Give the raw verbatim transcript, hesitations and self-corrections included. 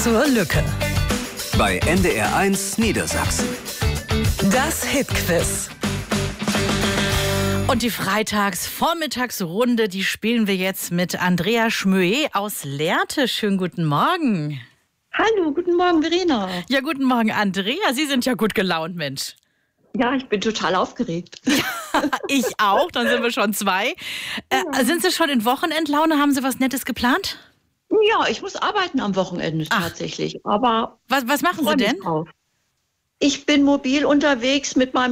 zur Lücke. Bei N D R eins Niedersachsen. Das Hitquiz. Und die Freitags-Vormittagsrunde, die spielen wir jetzt mit Andrea Schmöe aus Lehrte. Schönen guten Morgen. Hallo, guten Morgen, Verena. Ja, guten Morgen, Andrea. Sie sind ja gut gelaunt, Mensch. Ja, ich bin total aufgeregt. Ich auch, dann sind wir schon zwei. Äh, Ja. Sind Sie schon in Wochenendlaune? Haben Sie was Nettes geplant? Ja, ich muss arbeiten am Wochenende Ach. tatsächlich. Aber Was, was machen freu Sie mich denn? drauf. Ich bin mobil unterwegs mit meinem